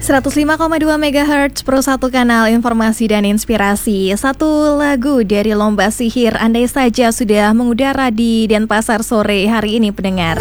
105,2 MHz Pro 1 kanal informasi dan inspirasi. Satu lagu dari Lomba Sihir andai saja sudah mengudara di Denpasar sore hari ini pendengar.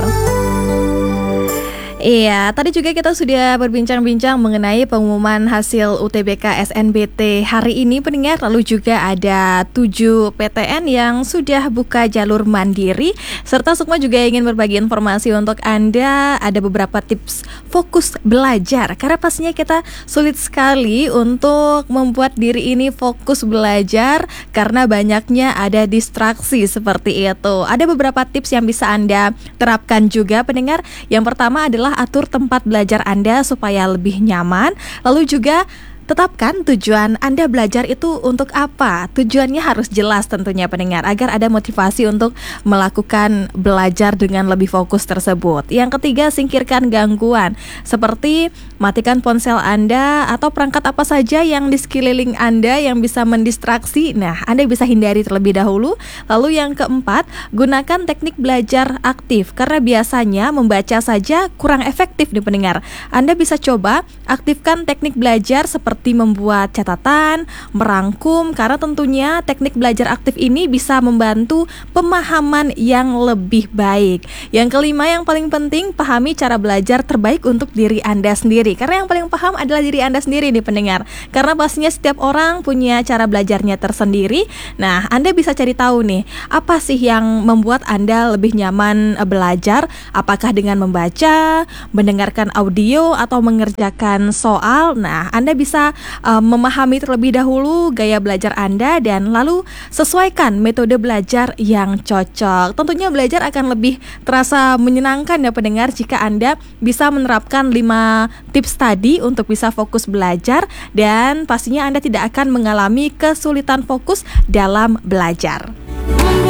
Iya, tadi juga kita sudah berbincang-bincang mengenai pengumuman hasil UTBK SNBT hari ini pendengar. Lalu juga ada 7 PTN yang sudah buka jalur mandiri. Serta Sukma juga ingin berbagi informasi untuk Anda. Ada beberapa tips fokus belajar. Karena pastinya kita sulit sekali untuk membuat diri ini fokus belajar karena banyaknya ada distraksi seperti itu. Ada beberapa tips yang bisa Anda terapkan juga pendengar. Yang pertama adalah atur tempat belajar Anda supaya lebih nyaman. Lalu juga tetapkan tujuan Anda belajar itu untuk apa. Tujuannya harus jelas tentunya pendengar, agar ada motivasi untuk melakukan belajar dengan lebih fokus tersebut. Yang ketiga, singkirkan gangguan seperti matikan ponsel Anda atau perangkat apa saja yang di sekeliling Anda yang bisa mendistraksi. Nah, Anda bisa hindari terlebih dahulu. Lalu yang keempat, gunakan teknik belajar aktif karena biasanya membaca saja kurang efektif nih pendengar. Anda bisa coba aktifkan teknik belajar seperti membuat catatan, merangkum, karena tentunya teknik belajar aktif ini bisa membantu pemahaman yang lebih baik. Yang kelima yang paling penting, pahami cara belajar terbaik untuk diri Anda sendiri. Karena yang paling paham adalah diri Anda sendiri nih pendengar. Karena pastinya setiap orang punya cara belajarnya tersendiri. Nah, Anda bisa cari tahu nih, apa sih yang membuat Anda lebih nyaman belajar? Apakah dengan membaca, mendengarkan audio, atau mengerjakan soal? Nah, Anda bisa memahami terlebih dahulu gaya belajar Anda dan lalu sesuaikan metode belajar yang cocok. Tentunya belajar akan lebih terasa menyenangkan ya pendengar jika Anda bisa menerapkan 5 tips tadi untuk bisa fokus belajar, dan pastinya Anda tidak akan mengalami kesulitan fokus dalam belajar.